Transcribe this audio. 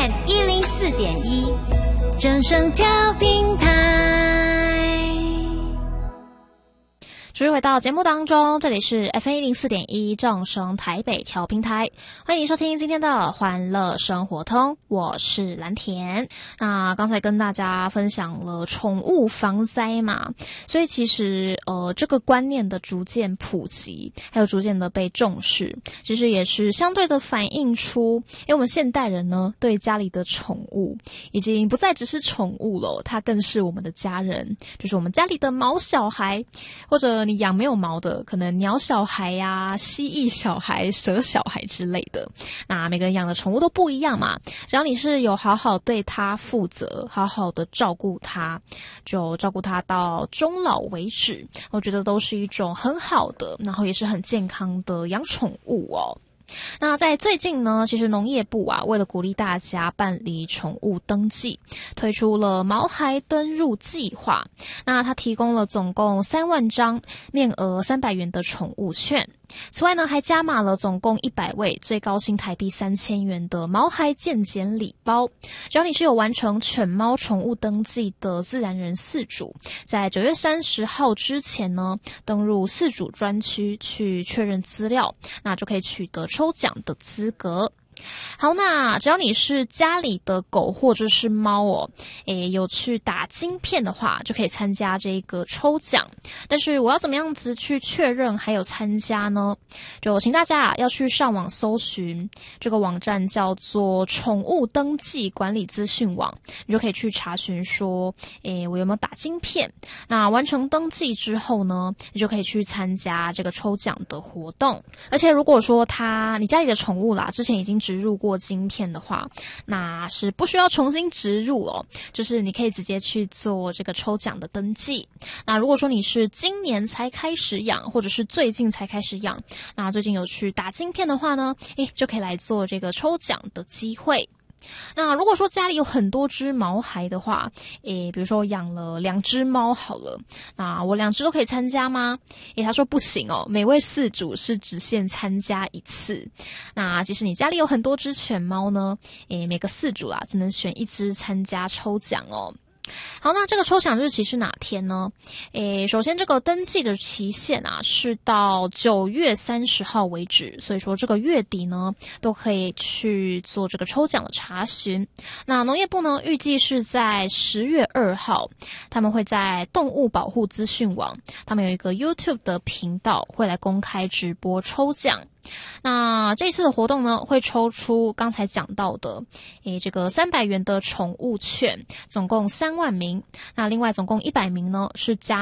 FM104.1正声调频台。 继续回到节目当中，这里是 FM104.1正声台北调频台，欢迎收听今天的欢乐生活通，我是蓝田。那刚才跟大家分享了宠物防灾嘛，所以其实这个观念的逐渐普及，还有逐渐的被重视，其实也是相对的反映出，因为我们现代人呢，对家里的宠物已经不再只是宠物了，它更是我们的家人，就是我们家里的毛小孩，或者你养没有毛的，可能鸟小孩呀、蜥蜴小孩、蛇小孩之类的。那每个人养的宠物都不一样嘛，只要你是有好好对它负责，好好的照顾它，就照顾它到终老为止，我觉得都是一种很好的，然后也是很健康的养宠物哦。那在最近呢，其实农业部啊，为了鼓励大家办理宠物登记，推出了毛孩登入计划。那它提供了总共3万张面额300元的宠物券。此外呢，还加码了总共100位，最高新台币3000元的毛孩健检礼包。只要你是有完成犬猫宠物登记的自然人饲主，在9月30号之前呢，登入饲主专区去确认资料，那就可以取得抽奖的资格。好，那只要你是家里的狗或者是猫哦，有去打晶片的话，就可以参加这个抽奖。但是我要怎么样子去确认还有参加呢？就请大家要去上网搜寻这个网站，叫做宠物登记管理资讯网，你就可以去查询说，我有没有打晶片？那完成登记之后呢，你就可以去参加这个抽奖的活动。而且如果说你家里的宠物啦，之前已经植入过晶片的话，那是不需要重新植入哦，就是你可以直接去做这个抽奖的登记。那如果说你是今年才开始养，或者是最近才开始养，那最近有去打晶片的话呢，就可以来做这个抽奖的机会。那如果说家里有很多只毛孩的话，比如说我养了2只猫好了，那我2只都可以参加吗？他说不行哦，每位饲主是只限参加1次。那即使你家里有很多只犬猫呢，每个饲主只能选1只参加抽奖哦。好，那这个抽奖日期是哪天呢？首先这个登记的期限是到9月30号为止，所以说这个月底呢都可以去做这个抽奖的查询。那农业部呢预计是在10月2号，他们会在动物保护资讯网，他们有一个 YouTube 的频道会来公开直播抽奖。那这次的活动呢，会抽出刚才讲到的，这个300元的宠物券，总共3万名。那另外总共100名呢是加